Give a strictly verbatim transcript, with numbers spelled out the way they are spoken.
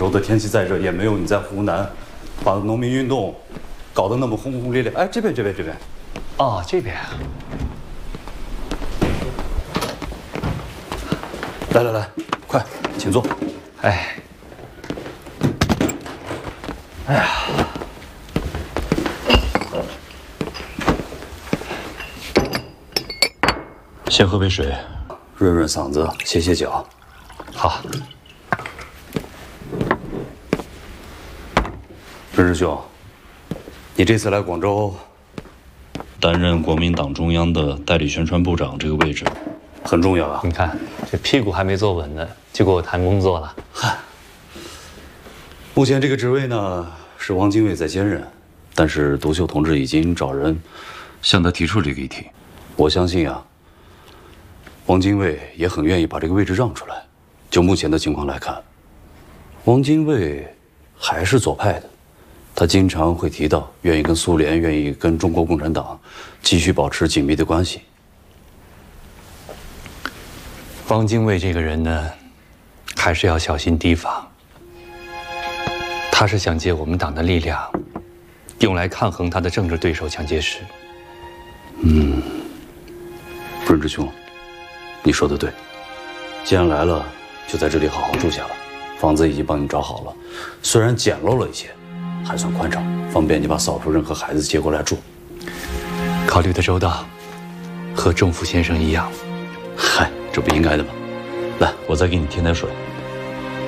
州的天气再热，也没有你在湖南把农民运动搞得那么轰轰烈烈。哎，这边这边这边。 哦，这边啊。 来来来，快，请坐。 哎。哎呀。 先喝杯水，润润嗓子，歇歇脚。 好。 润师兄，你这次来广州，担任国民党中央的代理宣传部长这个位置，很重要啊。 你看，这屁股还没坐稳呢，就给我谈工作了。 嗨，目前这个职位呢是汪精卫在兼任，但是独秀同志已经找人向他提出这个议题，我相信啊。 汪精卫也很愿意把这个位置让出来。就目前的情况来看，汪精卫还是左派的，他经常会提到愿意跟苏联、愿意跟中国共产党继续保持紧密的关系。 汪精卫这个人呢，还是要小心提防。他是想借我们党的力量，用来抗衡他的政治对手蒋介石。 嗯，润之兄。 你说的对，既然来了，就在这里好好住下了。房子已经帮你找好了，虽然简陋了一些，还算宽敞，方便你把嫂夫人和孩子接过来住。 考虑的周到，和仲福先生一样。 嗨，这不应该的吗？来，我再给你添点水。